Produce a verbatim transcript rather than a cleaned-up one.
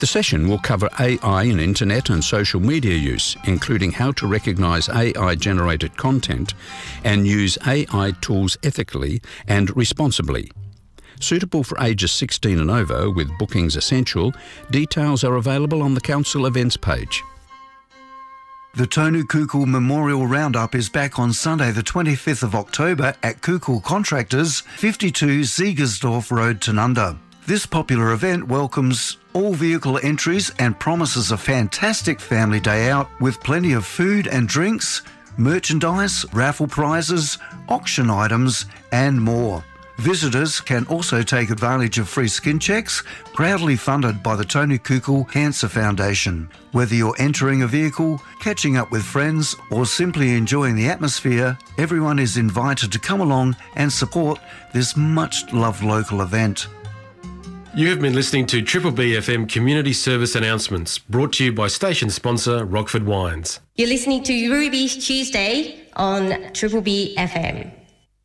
The session will cover A I in internet and social media use, including how to recognise A I-generated content and use A I tools ethically and responsibly. Suitable for ages sixteen and over, with bookings essential, details are available on the Council events page. The Tonu Kukul Memorial Roundup is back on Sunday the twenty-fifth of October at Kukul Contractors, fifty-two Siegersdorf Road, Tanunda. This popular event welcomes all vehicle entries and promises a fantastic family day out with plenty of food and drinks, merchandise, raffle prizes, auction items and more. Visitors can also take advantage of free skin checks, proudly funded by the Tonu Kukul Cancer Foundation. Whether you're entering a vehicle, catching up with friends, or simply enjoying the atmosphere, everyone is invited to come along and support this much-loved local event. You have been listening to Triple B F M Community Service Announcements, brought to you by station sponsor Rockford Wines. You're listening to Ruby's Tuesday on Triple B F M.